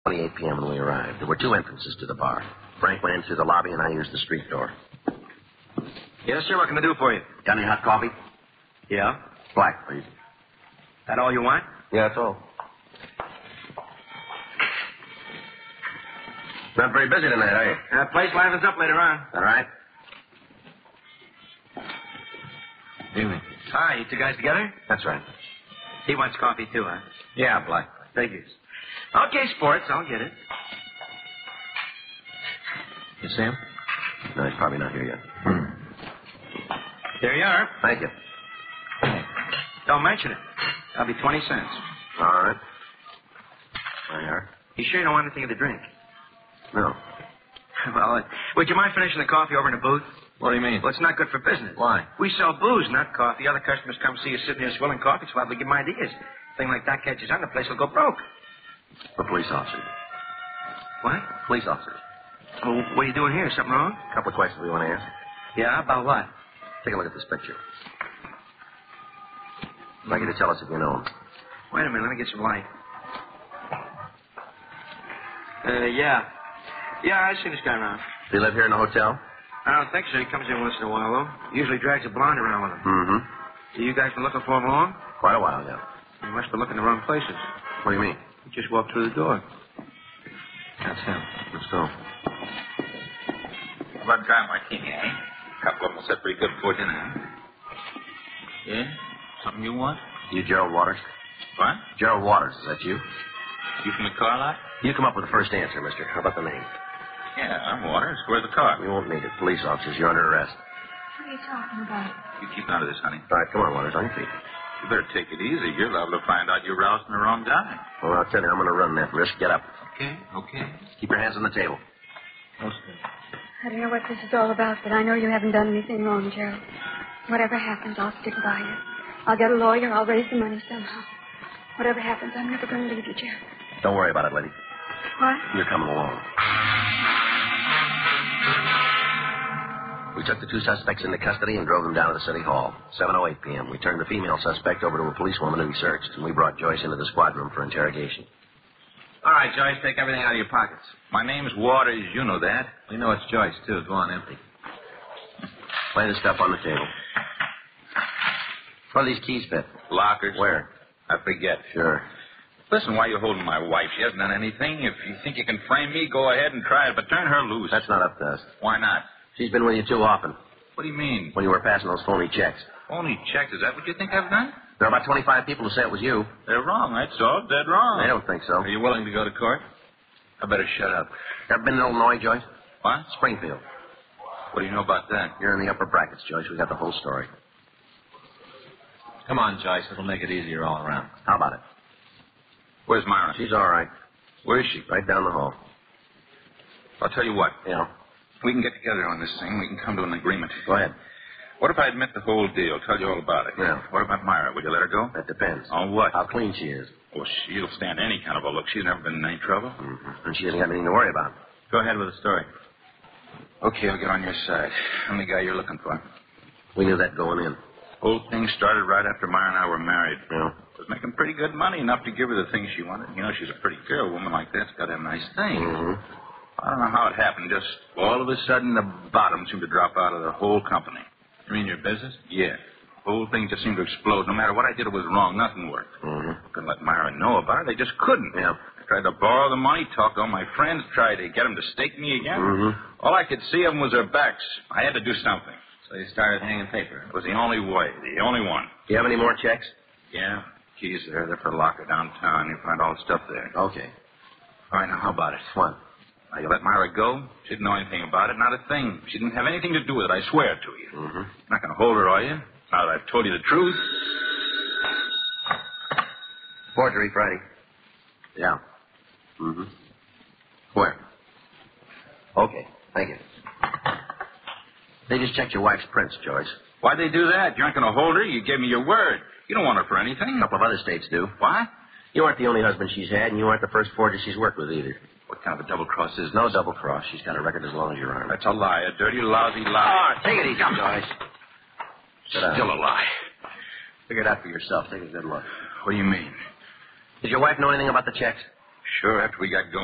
8 p.m. when we arrived. There were two entrances to the bar. Frank went in through the lobby, and I used the street door. Yes, sir. What can I do for you? Got any hot coffee? Yeah. Black, please. That all you want? Yeah, that's all. Not very busy tonight, are you? Place livens up later on. All right. Evening. Hi, you two guys together? That's right. He wants coffee, too, huh? Yeah, Black. Figures. Okay, sports. I'll get it. You see him? No, he's probably not here yet. There you are. Thank you. Don't mention it. That'll be 20 cents. All right. There you are. You sure you don't want anything to drink? No. Well, would you mind finishing the coffee over in the booth? What do you mean? Well, it's not good for business. Why? We sell booze, not coffee. Other customers come see us sitting here swilling coffee, so we give them ideas. Thing like that catches on, the place will go broke. The police officer. What? Police officers. Well, what are you doing here? Something wrong? A couple of questions we want to ask. Yeah, about what? Take a look at this picture. I'd like you to tell us if you know him. Wait a minute, let me get some light. Yeah. Yeah, I've seen this guy around. Does he live here in the hotel? I don't think so. He comes in once in a while, though. Usually drags a blonde around with him. Mm-hmm. So you guys been looking for him long? Quite a while, yeah. You must be looking in the wrong places. What do you mean? You just walked through the door. That's him. Let's go. How about dry martini, eh? Couple of them will set pretty good before dinner, huh? Yeah? Something you want? You Gerald Waters? What? Gerald Waters, is that you? You from the car lot? You come up with the first answer, mister. How about the name? Yeah, I'm Waters. Where's the car? We won't need it. Police officers, you're under arrest. What are you talking about? You keep out of this, honey. All right, come on, Waters, on your feet. You better take it easy. You're liable to find out you're rousing the wrong guy. Well, I'll tell you, I'm going to run that risk. Get up. Okay. Keep your hands on the table. I don't know what this is all about, but I know you haven't done anything wrong, Gerald. Whatever happens, I'll stick by you. I'll get a lawyer. I'll raise the money somehow. Whatever happens, I'm never going to leave you, Gerald. Don't worry about it, lady. What? You're coming along. We took the two suspects into custody and drove them down to the city hall. 7:08 p.m. We turned the female suspect over to a policewoman who we searched, and we brought Joyce into the squad room for interrogation. All right, Joyce, take everything out of your pockets. My name's Waters. You know that. We know it's Joyce, too. Go on, empty. Lay the stuff on the table. Where do these keys fit? Lockers. Where? I forget. Sure. Listen, why are you holding my wife? She hasn't done anything. If you think you can frame me, go ahead and try it, but turn her loose. That's not up to us. Why not? She's been with you too often. What do you mean? When you were passing those phony checks. Phony checks? Is that what you think I've done? There are about 25 people who say it was you. They're wrong. That's all. Dead wrong. I don't think so. Are you willing to go to court? I better shut up. Ever been in Illinois, Joyce? What? Springfield. What do you know about that? You're in the upper brackets, Joyce. We got the whole story. Come on, Joyce. It'll make it easier all around. How about it? Where's Myra? She's all right. Where is she? Right down the hall. I'll tell you what. Yeah. We can get together on this thing. We can come to an agreement. Go ahead. What if I admit the whole deal? Tell you all about it. Yeah. What about Myra? Would you let her go? That depends. On what? How clean she is. Well, she'll stand any kind of a look. She's never been in any trouble. Mm-hmm. And she hasn't got anything to worry about. Go ahead with the story. Okay, I'll get on your side. I'm the guy you're looking for. We knew that going in. Whole thing started right after Myra and I were married. Yeah. Was making pretty good money, enough to give her the things she wanted. You know, she's a pretty girl. A woman like that's got to have nice things. Mm-hmm. I don't know how it happened. Just all of a sudden, the bottom seemed to drop out of the whole company. You mean your business? Yeah. The whole thing just seemed to explode. No matter what I did, it was wrong. Nothing worked. Mm-hmm. Couldn't let Myra know about it. They just couldn't. Yeah. I tried to borrow the money, talked to all my friends, tried to get them to stake me again. Mm-hmm. All I could see of them was their backs. I had to do something. So you started hanging paper. It was the only way, the only one. Do you have any more checks? Yeah. Keys there. They're for a locker downtown. You'll find all the stuff there. Okay. All right, now, how about it? What? Now, you let Myra go? She didn't know anything about it, not a thing. She didn't have anything to do with it, I swear to you. Mm-hmm. You're not going to hold her, are you? Now that I've told you the truth? Forgery, Friday. Yeah. Mm-hmm. Where? Okay. Thank you. They just checked your wife's prints, Joyce. Why'd they do that? You aren't going to hold her. You gave me your word. You don't want her for anything. A couple of other states do. What? You aren't the only husband she's had, and you aren't the first forger she's worked with either. What kind of a double cross is No double cross. She's got a record as long as your arm. That's a lie, a dirty, lousy lie. Take it easy, Joyce. Sit down. Still a lie. Figure it out for yourself. Take a good look. What do you mean? Did your wife know anything about the checks? Sure, after we got going.